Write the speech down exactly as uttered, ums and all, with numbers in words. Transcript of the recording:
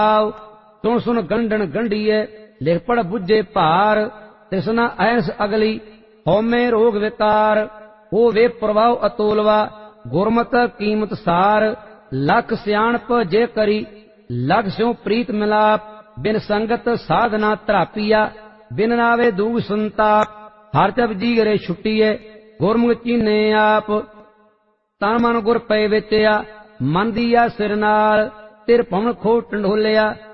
ਸੁਣ ਸੁਣ ਗੰਢਣ ਗੰਢੀਏ ਲਿਖ ਪੜ ਬੁੱਝੇ ਭਾਰ ਤ੍ਰਿਸ਼ਨਾ ਐਸ ਅਗਲੀ ਹਉਮੈ ਰੋਗ ਵਿਕਾਰ ਹੋ ਵੇ ਪ੍ਰਭਾਵ ਅਤੋਲਵਾ ਗੁਰਮਤ ਕੀਮਤ ਸਾਰ ਲਖ ਸਿਆਣਪ ਜੇ ਕਰੀ ਲਖ ਸਿਉ ਪ੍ਰੀਤ ਮਿਲਾਪ ਬਿਨ ਸੰਗਤ ਸਾਧਨਾ ਧਰਾਪੀਆ ਬਿਨ ਨਾਵੇ ਦੂਗ ਸੰਤਾਪ ਹਰ ਜਪ ਜੀਗਰੇ ਛੁੱਟੀਏ ਗੁਰਮੁਖ ਚੀਨੇ ਆਪ ਤਨ ਮਨ ਗੁਰ ਪਏ ਵਿਚਿਆ ਮਨ ਦੀਆ ਸਿਰ ਨਾਲ ਤਿਰ ਭਵਨ ਖੋ ਟੰਡੋਲਿਆ